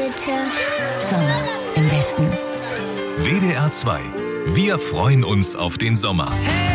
bitte. Sommer im Westen. WDR 2. Wir freuen uns auf den Sommer. Hey!